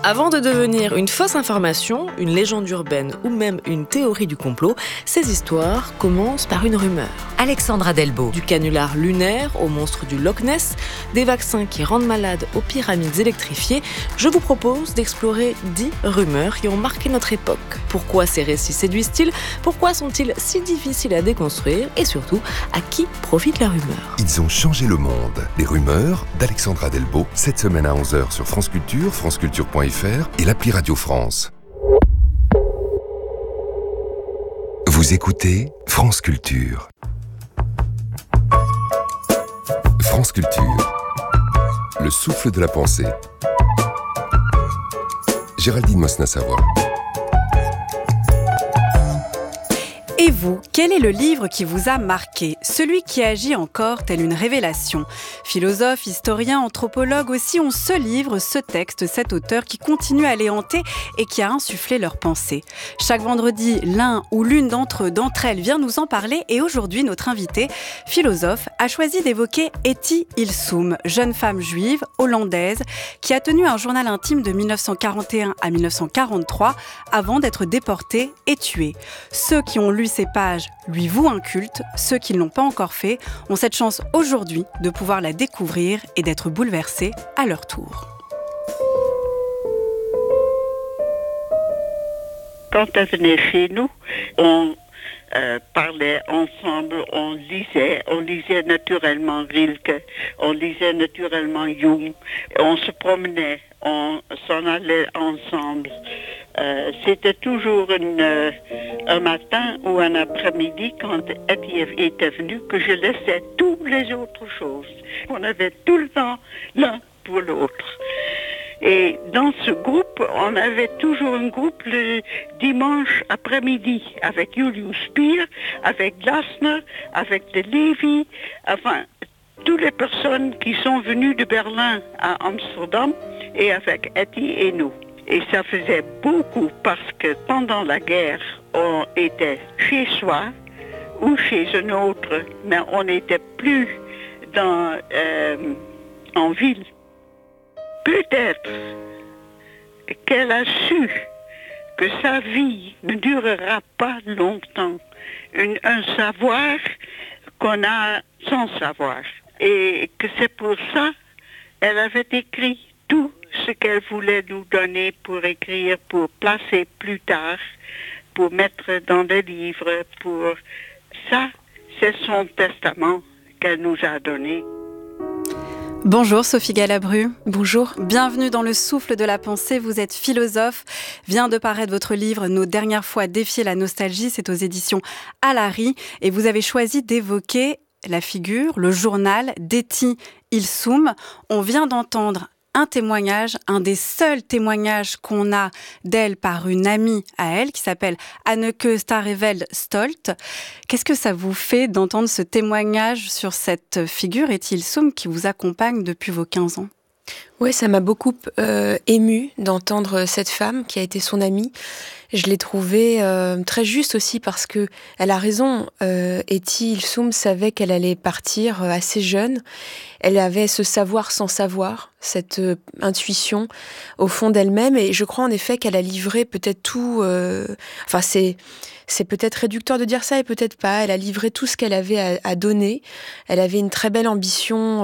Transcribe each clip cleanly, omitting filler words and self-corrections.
Avant de devenir une fausse information, une légende urbaine ou même une théorie du complot, ces histoires commencent par une rumeur. Alexandra Delbo. Du canular lunaire au monstre du Loch Ness, des vaccins qui rendent malades aux pyramides électrifiées, je vous propose d'explorer 10 rumeurs qui ont marqué notre époque. Pourquoi ces récits séduisent-ils ? Pourquoi sont-ils si difficiles à déconstruire ? Et surtout, à qui profite la rumeur ? Ils ont changé le monde. Les rumeurs d'Alexandra Delbo, cette semaine à 11h sur France Culture, franceculture.fr et l'appli Radio France. Vous écoutez France Culture. France Culture. Le souffle de la pensée. Géraldine Mosna-Savoie. Et vous, quel est le livre qui vous a marqué ? Celui qui agit encore tel une révélation. Philosophes, historiens, anthropologues aussi ont ce livre, ce texte, cet auteur qui continue à les hanter et qui a insufflé leurs pensées. Chaque vendredi, l'un ou l'une d'entre elles vient nous en parler et aujourd'hui, notre invitée, philosophe, a choisi d'évoquer Etty Hillesum, jeune femme juive, hollandaise, qui a tenu un journal intime de 1941 à 1943 avant d'être déportée et tuée. Ceux qui ont lu ces pages lui vouent un culte, ceux qui ne l'ont pas encore fait ont cette chance aujourd'hui de pouvoir la découvrir et d'être bouleversés à leur tour. Quand elle venait chez nous, on parlait ensemble, on lisait naturellement Rilke, on lisait naturellement Jung, on se promenait, on s'en allait ensemble. C'était toujours un matin ou un après-midi quand Etty était venue que je laissais toutes les autres choses. On avait tout le temps l'un pour l'autre. Et dans ce groupe, on avait toujours un groupe le dimanche après-midi avec Julius Speer, avec Glasner, avec de Lévy, enfin, toutes les personnes qui sont venues de Berlin à Amsterdam et avec Etty et nous. Et ça faisait beaucoup parce que pendant la guerre, on était chez soi ou chez un autre, mais on n'était plus en ville. Peut-être qu'elle a su que sa vie ne durera pas longtemps. Un savoir qu'on a sans savoir. Et que c'est pour ça qu'elle avait écrit tout ce qu'elle voulait nous donner pour écrire, pour placer plus tard, pour mettre dans des livres, pour ça, c'est son testament qu'elle nous a donné. Bonjour Sophie Galabru. Bonjour. Bienvenue dans le souffle de la pensée. Vous êtes philosophe. Vient de paraître votre livre « Nos dernières fois défier la nostalgie ». C'est aux éditions Alary. Et vous avez choisi d'évoquer la figure, le journal d'Etty Hillesum. On vient d'entendre un témoignage, un des seuls témoignages qu'on a d'elle par une amie à elle qui s'appelle Anneke Stareveld Stolt. Qu'est-ce que ça vous fait d'entendre ce témoignage sur cette figure, Etty Hillesum, qui vous accompagne depuis vos 15 ans ? Oui, ça m'a beaucoup émue d'entendre cette femme qui a été son amie. Je l'ai trouvée très juste aussi parce que elle a raison. Etty Hillesum savait qu'elle allait partir assez jeune. Elle avait ce savoir sans savoir, cette intuition au fond d'elle-même. Et je crois en effet qu'elle a livré peut-être tout... Enfin, c'est peut-être réducteur de dire ça et peut-être pas. Elle a livré tout ce qu'elle avait à donner. Elle avait une très belle ambition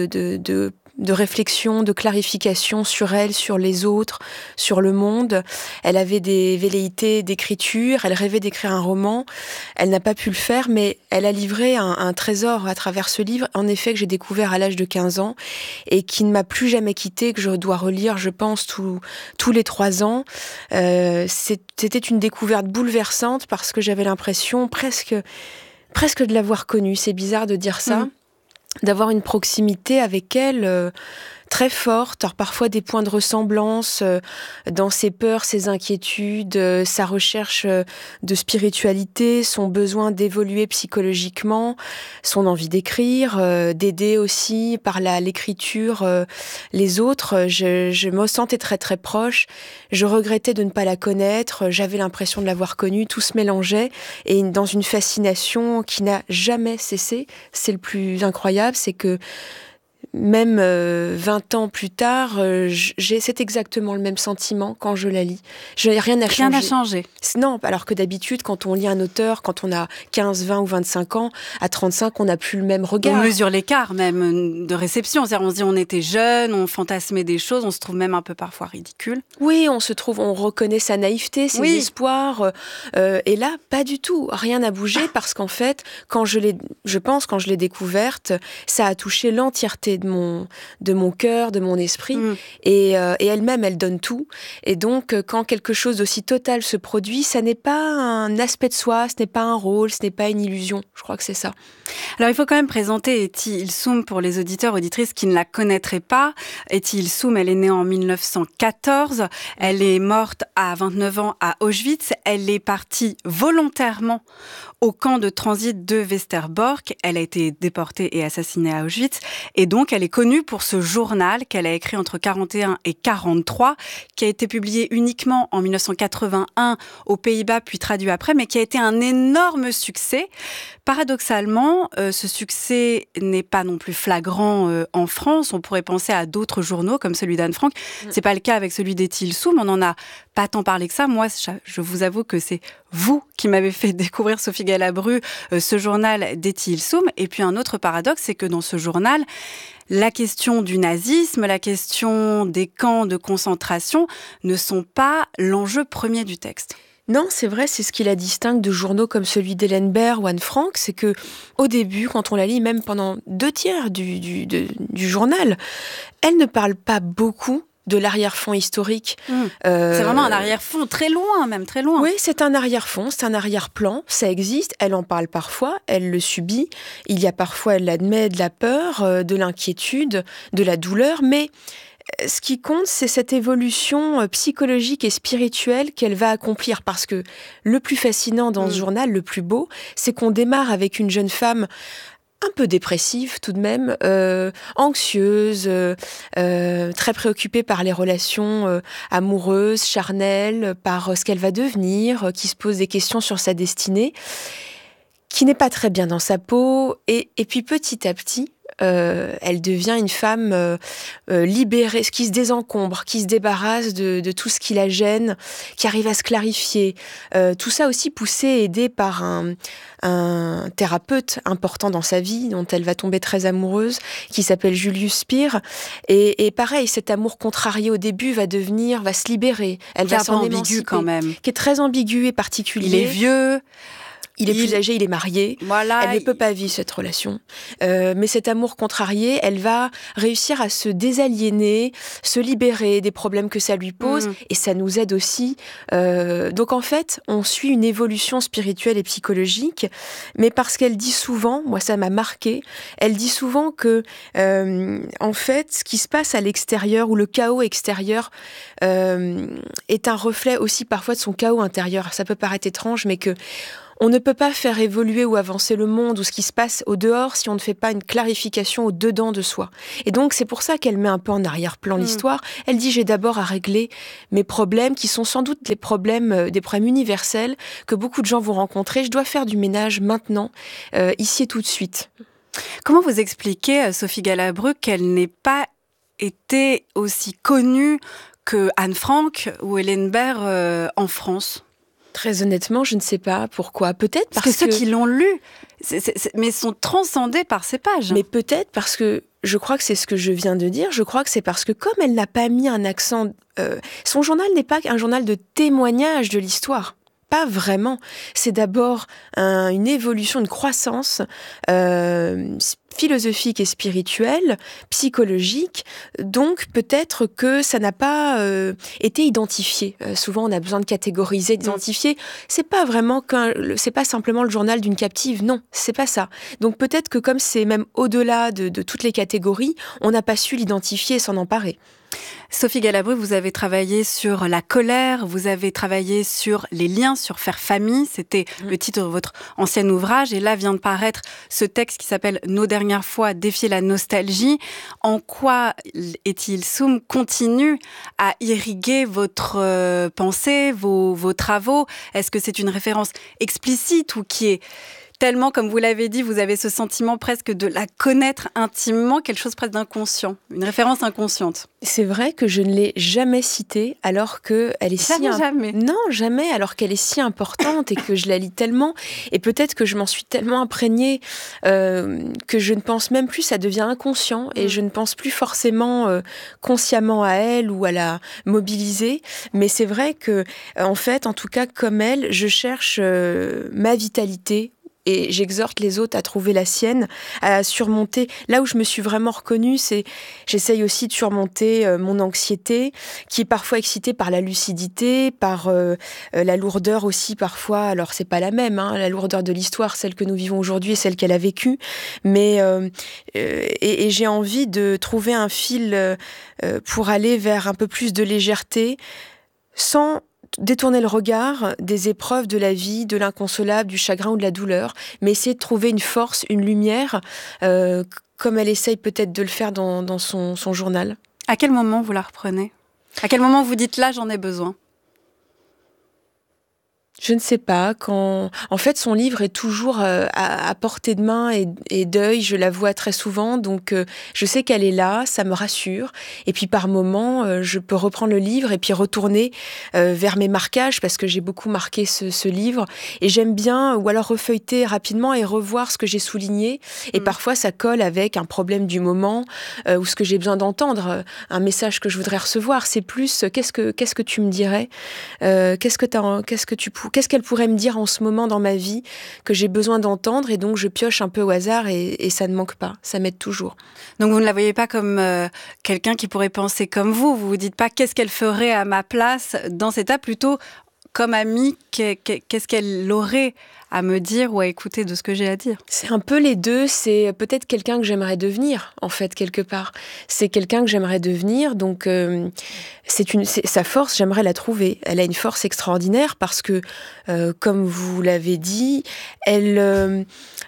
de réflexion, de clarification sur elle, sur les autres, sur le monde. Elle avait des velléités d'écriture, elle rêvait d'écrire un roman. Elle n'a pas pu le faire, mais elle a livré un trésor à travers ce livre, en effet, que j'ai découvert à l'âge de 15 ans et qui ne m'a plus jamais quitté, que je dois relire, je pense, tous les 3 ans. C'était une découverte bouleversante parce que j'avais l'impression presque de l'avoir connue. C'est bizarre de dire ça. D'avoir une proximité avec elle très forte, alors parfois des points de ressemblance dans ses peurs, ses inquiétudes, sa recherche de spiritualité, son besoin d'évoluer psychologiquement, son envie d'écrire, d'aider aussi par l'écriture les autres. Je me sentais très très proche, je regrettais de ne pas la connaître, j'avais l'impression de l'avoir connue, tout se mélangeait et dans une fascination qui n'a jamais cessé. C'est le plus incroyable, c'est que même 20 ans plus tard, c'est exactement le même sentiment quand je la lis. Rien n'a changé. Non, alors que d'habitude, quand on lit un auteur, quand on a 15, 20 ou 25 ans, à 35, on n'a plus le même regard. On mesure l'écart même de réception. C'est-à-dire, on se dit on était jeune, on fantasmait des choses, on se trouve même un peu parfois ridicule. Oui, on reconnaît sa naïveté, ses espoirs. Et là, pas du tout. Rien n'a bougé parce qu'en fait, quand je l'ai découverte, ça a touché l'entièreté de mon cœur, de mon esprit. Et elle-même, elle donne tout. Et donc, quand quelque chose d'aussi total se produit, ça n'est pas un aspect de soi, ce n'est pas un rôle, ce n'est pas une illusion. Je crois que c'est ça. Alors, il faut quand même présenter Etty Hillesum pour les auditeurs, auditrices qui ne la connaîtraient pas. Etty Hillesum, elle est née en 1914. Elle est morte à 29 ans à Auschwitz. Elle est partie volontairement au camp de transit de Westerbork. Elle a été déportée et assassinée à Auschwitz. Et donc, elle est connue pour ce journal qu'elle a écrit entre 41 et 43, qui a été publié uniquement en 1981 aux Pays-Bas, puis traduit après, mais qui a été un énorme succès. Paradoxalement, ce succès n'est pas non plus flagrant en France. On pourrait penser à d'autres journaux comme celui d'Anne Frank. C'est pas le cas avec celui d'Etty Hillesum. On n'en a pas tant parlé que ça. Moi, je vous avoue que c'est vous qui m'avez fait découvrir, Sophie Galabru, ce journal d'Etty Hillesum. Et puis un autre paradoxe, c'est que dans ce journal, la question du nazisme, la question des camps de concentration ne sont pas l'enjeu premier du texte. Non, c'est vrai, c'est ce qui la distingue de journaux comme celui d'Hélène Baird ou Anne Frank, c'est que au début, quand on la lit, même pendant 2/3 du journal, elle ne parle pas beaucoup de l'arrière-fond historique. C'est vraiment un arrière-fond, très loin même, très loin. Oui, c'est un arrière-fond, c'est un arrière-plan, ça existe, elle en parle parfois, elle le subit, il y a parfois, elle l'admet, de la peur, de l'inquiétude, de la douleur, mais ce qui compte, c'est cette évolution psychologique et spirituelle qu'elle va accomplir. Parce que le plus fascinant dans ce journal, le plus beau, c'est qu'on démarre avec une jeune femme un peu dépressive tout de même, anxieuse, très préoccupée par les relations amoureuses, charnelles, par ce qu'elle va devenir, qui se pose des questions sur sa destinée, qui n'est pas très bien dans sa peau. Et puis petit à petit, elle devient une femme libérée, qui se désencombre, qui se débarrasse de tout ce qui la gêne, qui arrive à se clarifier. Tout ça aussi poussé et aidé par un thérapeute important dans sa vie, dont elle va tomber très amoureuse, qui s'appelle Julius Speer. Et pareil, cet amour contrarié au début va se libérer. Elle va s'en émanciper, quand même. Qui est très ambigu et particulier. Il est vieux. Il est plus âgé, il est marié. Voilà, elle ne peut pas vivre cette relation. Mais cet amour contrarié, elle va réussir à se désaliéner, se libérer des problèmes que ça lui pose. Et ça nous aide aussi. Donc en fait, on suit une évolution spirituelle et psychologique. Mais parce qu'elle dit souvent, moi ça m'a marqué, elle dit souvent que en fait, ce qui se passe à l'extérieur ou le chaos extérieur est un reflet aussi parfois de son chaos intérieur. Ça peut paraître étrange, mais que on ne peut pas faire évoluer ou avancer le monde ou ce qui se passe au dehors si on ne fait pas une clarification au dedans de soi. Et donc, c'est pour ça qu'elle met un peu en arrière-plan l'histoire. Elle dit, j'ai d'abord à régler mes problèmes qui sont sans doute des problèmes universels que beaucoup de gens vont rencontrer. Je dois faire du ménage maintenant, ici et tout de suite. Comment vous expliquez, Sophie Galabru, qu'elle n'ait pas été aussi connue que Anne Frank ou Hélène Baird en France ? Très honnêtement, je ne sais pas pourquoi. Peut-être parce que ceux qui l'ont lu, mais sont transcendés par ces pages. Mais peut-être parce que je crois que c'est ce que je viens de dire. Je crois que c'est parce que comme elle n'a pas mis un accent... son journal n'est pas un journal de témoignage de l'histoire. Pas vraiment. C'est d'abord une évolution, une croissance philosophique et spirituelle, psychologique. Donc peut-être que ça n'a pas été identifié. Souvent on a besoin de catégoriser, d'identifier. C'est pas simplement le journal d'une captive. Non, c'est pas ça. Donc peut-être que comme c'est même au-delà de toutes les catégories, on n'a pas su l'identifier et s'en emparer. Sophie Galabru, vous avez travaillé sur la colère, vous avez travaillé sur les liens, sur faire famille. C'était le titre de votre ancien ouvrage. Et là vient de paraître ce texte qui s'appelle « Nos dernières fois, défier la nostalgie ». En quoi Etty Hillesum continue à irriguer votre pensée, vos travaux ? Est-ce que c'est une référence explicite ou qui est tellement, comme vous l'avez dit, vous avez ce sentiment presque de la connaître intimement, quelque chose presque d'inconscient, une référence inconsciente. C'est vrai que je ne l'ai jamais citée alors qu'elle est Jamais. Non, jamais, alors qu'elle est si importante et que je la lis tellement. Et peut-être que je m'en suis tellement imprégnée que je ne pense même plus, ça devient inconscient et je ne pense plus forcément consciemment à elle ou à la mobiliser. Mais c'est vrai que, en fait, en tout cas, comme elle, je cherche ma vitalité. Et j'exhorte les autres à trouver la sienne, à surmonter. Là où je me suis vraiment reconnue, c'est j'essaye aussi de surmonter mon anxiété, qui est parfois excitée par la lucidité, par la lourdeur aussi parfois. Alors c'est pas la même, la lourdeur de l'histoire, celle que nous vivons aujourd'hui et celle qu'elle a vécue. Mais et j'ai envie de trouver un fil pour aller vers un peu plus de légèreté, sans détourner le regard des épreuves de la vie, de l'inconsolable, du chagrin ou de la douleur, mais essayer de trouver une force, une lumière, comme elle essaye peut-être de le faire dans son journal. À quel moment vous la reprenez ? À quel moment vous dites « là, j'en ai besoin » ? Je ne sais pas, quand... En fait, son livre est toujours à portée de main et d'œil, je la vois très souvent, donc je sais qu'elle est là, ça me rassure. Et puis par moments, je peux reprendre le livre et puis retourner vers mes marquages, parce que j'ai beaucoup marqué ce livre. Et j'aime bien, ou alors refeuilleter rapidement et revoir ce que j'ai souligné. Et parfois, ça colle avec un problème du moment, ou ce que j'ai besoin d'entendre, un message que je voudrais recevoir. C'est plus, qu'est-ce que tu me dirais ? Qu'est-ce qu'elle pourrait me dire en ce moment dans ma vie que j'ai besoin d'entendre, et donc je pioche un peu au hasard et ça ne manque pas, ça m'aide toujours. Donc vous ne la voyez pas comme quelqu'un qui pourrait penser comme vous vous dites pas qu'est-ce qu'elle ferait à ma place dans cet état, plutôt comme amie, qu'est-ce qu'elle aurait à me dire ou à écouter de ce que j'ai à dire. C'est un peu les deux, c'est peut-être quelqu'un que j'aimerais devenir, en fait, quelque part. C'est quelqu'un que j'aimerais devenir, donc sa force, j'aimerais la trouver. Elle a une force extraordinaire parce que, comme vous l'avez dit, elle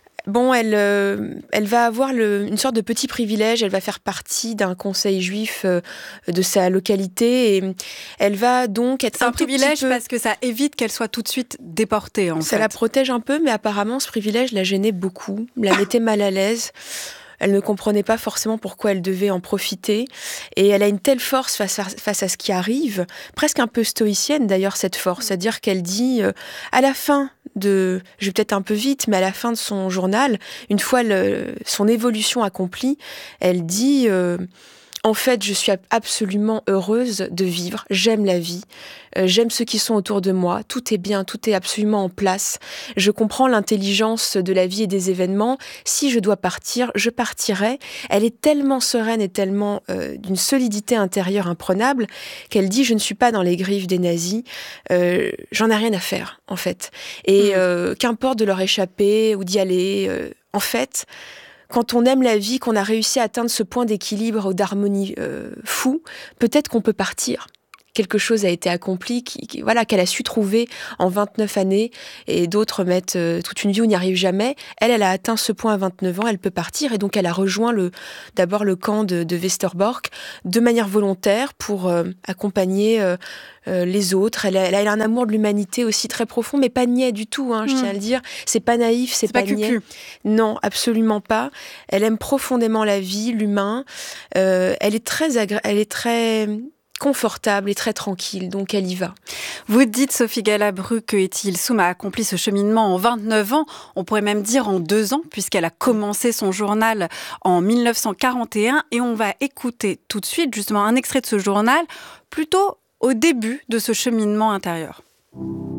va avoir une sorte de petit privilège. Elle va faire partie d'un conseil juif de sa localité et elle va donc être un privilège parce que ça évite qu'elle soit tout de suite déportée. Ça la protège un peu, mais apparemment ce privilège la gênait beaucoup, la mettait mal à l'aise. Elle ne comprenait pas forcément pourquoi elle devait en profiter. Et elle a une telle force face à ce qui arrive, presque un peu stoïcienne d'ailleurs cette force, c'est-à-dire qu'elle dit à la fin je vais peut-être un peu vite, mais à la fin de son journal, une fois son évolution accomplie, elle dit en fait, je suis absolument heureuse de vivre, j'aime la vie, j'aime ceux qui sont autour de moi, tout est bien, tout est absolument en place, je comprends l'intelligence de la vie et des événements, si je dois partir, je partirai. Elle est tellement sereine et tellement d'une solidité intérieure imprenable qu'elle dit, je ne suis pas dans les griffes des nazis, j'en ai rien à faire, en fait. Et qu'importe de leur échapper ou d'y aller, en fait... Quand on aime la vie, qu'on a réussi à atteindre ce point d'équilibre ou d'harmonie fou, peut-être qu'on peut partir. Quelque chose a été accompli, qu'elle a su trouver en 29 années, et d'autres mettent toute une vie où n'y arrivent jamais. Elle a atteint ce point à 29 ans, elle peut partir, et donc elle a rejoint d'abord le camp de Westerbork de manière volontaire pour accompagner les autres. Elle a un amour de l'humanité aussi très profond, mais pas niais du tout, je tiens à le dire. C'est pas naïf, c'est pas niais. Non, absolument pas. Elle aime profondément la vie, l'humain. Elle est très confortable et très tranquille, donc elle y va. Vous dites, Sophie Galabru, que Etty Hillesum a accompli ce cheminement en 29 ans, on pourrait même dire en 2 ans, puisqu'elle a commencé son journal en 1941, et on va écouter tout de suite justement un extrait de ce journal, plutôt au début de ce cheminement intérieur.